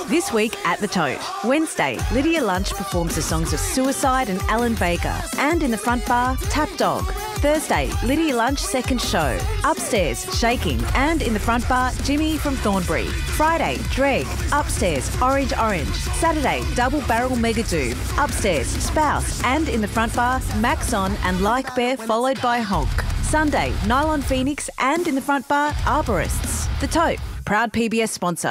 This week at The Tote. Wednesday, Lydia Lunch performs the songs of Suicide and Alan Vega. And in the front bar, Tap Dog. Thursday, Lydia Lunch second show. Upstairs, Shaking. And in the front bar, Jimmy from Thornbury. Friday, Dreg. Upstairs, Orange Orange. Saturday, Double Barrel Megadoo. Upstairs, Spouse. And in the front bar, Maxon and Like Bear followed by Honk. Sunday, Nylon Phoenix. And in the front bar, Arborists. The Tote, proud PBS sponsor.